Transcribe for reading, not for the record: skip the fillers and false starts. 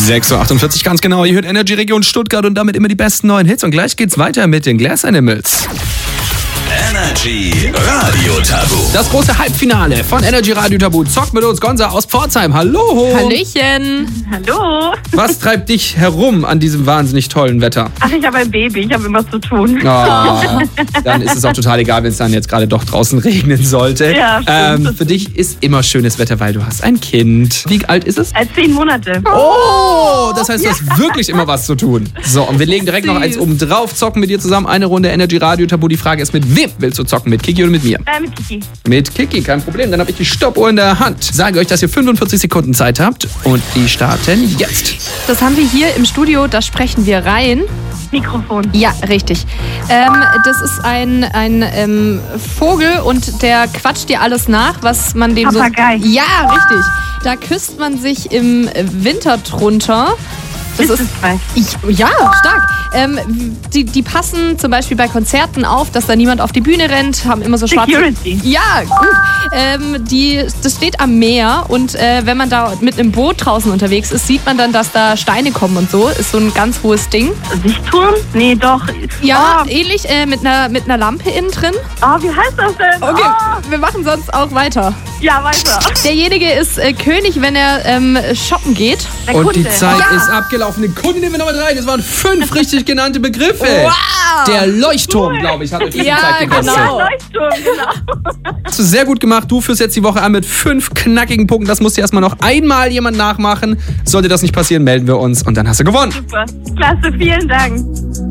6:48 ganz genau. Ihr hört Energy Region Stuttgart und damit immer die besten neuen Hits. Und gleich geht's weiter mit den Glass Animals. Energy Radio Tabu. Das große Halbfinale von Energy Radio Tabu. Zockt mit uns Gonza aus Pforzheim. Hallo. Hallöchen. Hallo. Was treibt dich herum an diesem wahnsinnig tollen Wetter? Ach, ich habe ein Baby. Ich habe immer zu tun. Oh, dann ist es auch total egal, wenn es dann jetzt gerade doch draußen regnen sollte. Ja, stimmt. Für dich ist immer schönes Wetter, weil du hast ein Kind. Wie alt ist es? 10 Monate. Oh, das heißt, du hast wirklich immer was zu tun. So, und wir legen direkt noch eins oben drauf, zocken mit dir zusammen eine Runde Energy Radio Tabu. Die Frage ist, mit wem willst du zocken? Mit Kiki oder mit mir? Mit Kiki. Mit Kiki, kein Problem. Dann habe ich die Stoppuhr in der Hand. Sage euch, dass ihr 45 Sekunden Zeit habt und die starten jetzt. Das haben wir hier im Studio, da sprechen wir rein. Mikrofon. Ja, richtig. Das ist ein Vogel und der quatscht dir alles nach, was man dem Papagei. so... Ja, richtig. Da küsst man sich im Winter drunter. Das ist ja stark. Die passen zum Beispiel bei Konzerten auf, dass da niemand auf die Bühne rennt, haben immer so schwarze... Security. Ja, gut. Das steht am Meer und wenn man da mit einem Boot draußen unterwegs ist, sieht man dann, dass da Steine kommen und so. Ist so ein ganz hohes Ding. Sichtturm? Nee, doch. Ja, ähnlich mit einer Lampe innen drin. Oh, wie heißt das denn? Okay, wir machen sonst auch weiter. Ja, weiter. Derjenige ist König, wenn er shoppen geht. Der Und Kunde. die Zeit ist abgelaufen. Den Kunden nehmen wir nochmal rein. Das waren 5 richtig genannte Begriffe. Wow! Der Leuchtturm, glaube ich, hat euch diese Zeit gekostet. genau. Leuchtturm, genau. Hast du sehr gut gemacht. Du führst jetzt die Woche an mit 5 knackigen Punkten. Das musst du erstmal noch einmal jemand nachmachen. Sollte das nicht passieren, melden wir uns und dann hast du gewonnen. Super. Klasse, vielen Dank.